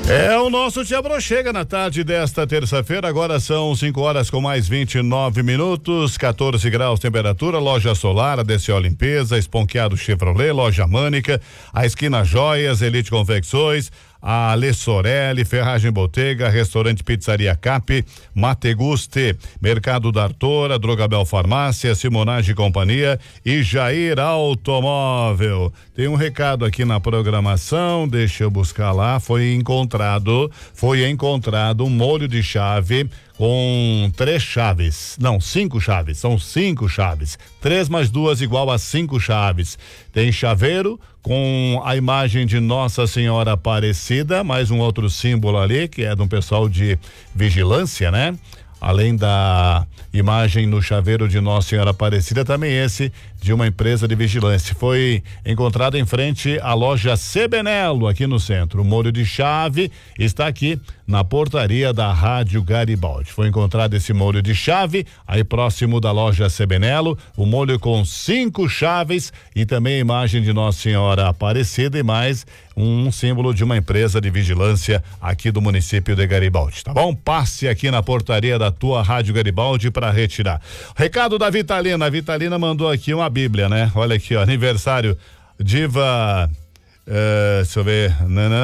É o nosso Tia Bro chega na tarde desta terça-feira, agora são 5 horas com mais 29 minutos, 14 graus temperatura, Loja Solar, ADCO Limpeza, Esponqueado Chevrolet, Loja Mânica, a Esquina Joias, Elite Confecções, a Ale Sorelli, Ferragem Botega, Restaurante Pizzaria Cap, Mateguste, Mercado da Artora, Drogabel Farmácia, Simonage e Companhia e Jair Automóvel. Tem um recado aqui na programação, deixa eu buscar lá, foi encontrado um molho de chave com 5 chaves, são 5 chaves, 3 mais 2 igual a 5 chaves. Tem chaveiro com a imagem de Nossa Senhora Aparecida, mais um outro símbolo ali, que é de um pessoal de vigilância, né? Além da imagem no chaveiro de Nossa Senhora Aparecida, também esse de uma empresa de vigilância. Foi encontrado em frente à loja Sebenello, aqui no centro. O molho de chave está aqui na portaria da Rádio Garibaldi. Foi encontrado esse molho de chave aí próximo da loja Sebenello, o molho com 5 chaves e também a imagem de Nossa Senhora Aparecida e mais um símbolo de uma empresa de vigilância aqui do município de Garibaldi, tá bom? Passe aqui na portaria da tua Rádio Garibaldi para retirar. Recado da Vitalina, a Vitalina mandou aqui uma Bíblia, né? Olha aqui, ó, aniversário Diva, deixa eu ver,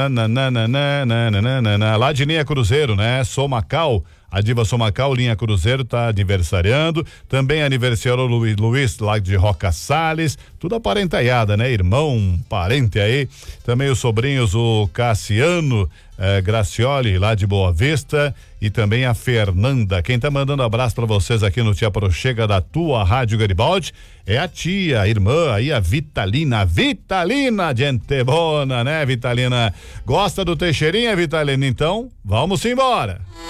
lá de Linha Cruzeiro, né? Somacau, a Diva Somacau, Linha Cruzeiro, tá aniversariando. Também aniversariou Luiz, lá de Roca Salles, tudo aparentaiada, né? Irmão, parente aí. Também os sobrinhos, o Cassiano Gracioli, lá de Boa Vista, e também a Fernanda. Quem tá mandando abraço pra vocês aqui no Tia Pro Chega da tua Rádio Garibaldi é a tia, a irmã, aí a Vitalina, gente bona, né, Vitalina? Gosta do Teixeirinha, Vitalina? Então, vamos embora.